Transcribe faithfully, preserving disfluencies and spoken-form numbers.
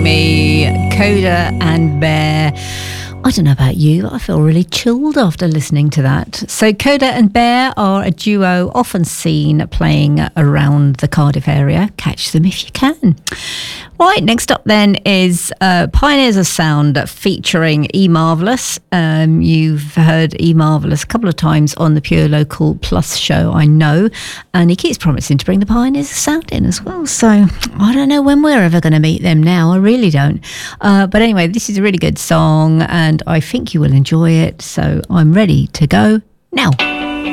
Me, Coda and Bear. I don't know about you, but I feel really chilled after listening to that. So Coda and Bear are a duo often seen playing around the Cardiff area. Catch them if you can. Right, next up then is uh, Pioneers of Sound featuring E Marvelous. Um, you've heard E Marvelous a couple of times on the Pure Local Plus show, I know, and he keeps promising to bring the Pioneers of Sound in as well. So I don't know when we're ever going to meet them now. I really don't. Uh, but anyway, this is a really good song, and I think you will enjoy it. So I'm ready to go now.